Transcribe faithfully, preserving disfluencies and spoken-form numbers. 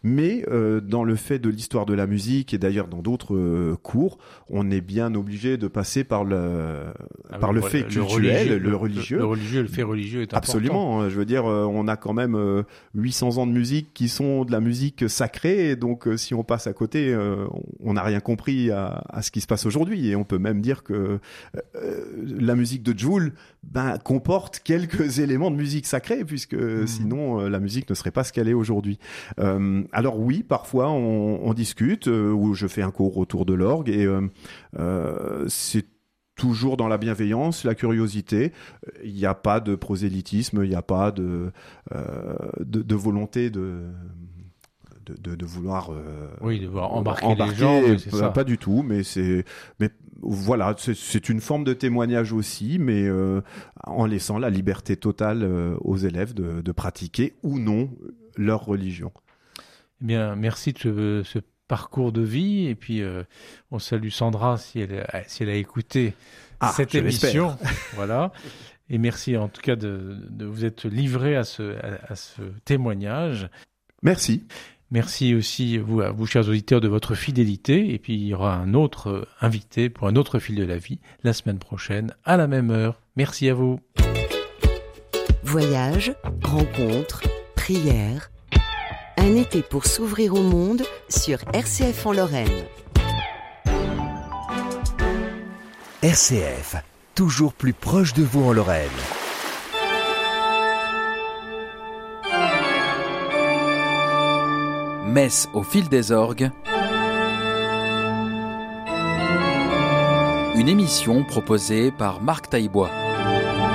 Mais euh, dans le fait de l'histoire de la musique et d'ailleurs dans d'autres euh, cours, on est bien obligé de passer par le ah par oui, le le, fait le culturel, religieux, le, le religieux. Le, le religieux, le fait religieux est important. Absolument. Je veux dire, euh, on a quand même euh, huit cents ans de musique qui sont de la musique sacrée, et donc euh, si on passe à côté, euh, on n'a rien compris à, à ce qui se passe aujourd'hui. Et on peut même dire que euh, la musique de Jul ben, comporte quelques éléments de musique sacrée, puisque mmh. sinon euh, la musique ne serait pas ce qu'elle est aujourd'hui. Euh, alors oui, parfois on, on discute, euh, ou je fais un cours autour de l'orgue, et euh, euh, c'est toujours dans la bienveillance, la curiosité. Il n'y a pas de prosélytisme, il n'y a pas de, euh, de, de volonté de... De, de, de vouloir euh, oui de vouloir embarquer, embarquer les gens, oui, c'est pas, ça. Pas du tout, mais c'est mais voilà, c'est, c'est une forme de témoignage aussi, mais euh, en laissant la liberté totale euh, aux élèves de, de pratiquer ou non leur religion. Eh bien, merci de ce, ce parcours de vie, et puis euh, on salue Sandra si elle, si elle a écouté ah, cette émission. Voilà. Et merci en tout cas de, de vous être livré à ce, à, à ce témoignage. Merci. Merci aussi vous, à vous, chers auditeurs, de votre fidélité. Et puis, il y aura un autre invité pour un autre fil de la vie la semaine prochaine à la même heure. Merci à vous. Voyage, rencontres, prières. Un été pour s'ouvrir au monde sur R C F en Lorraine. R C F, toujours plus proche de vous en Lorraine. Messe au fil des orgues. Une émission proposée par Marc Taillebois.